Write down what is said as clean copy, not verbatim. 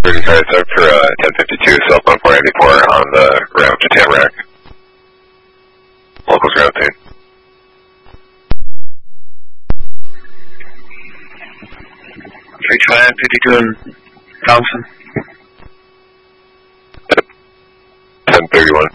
Sorry, it's up for 1052, cell phone 484 on the route to Tamarack. Locals ground team. 52 and Thompson. 1031.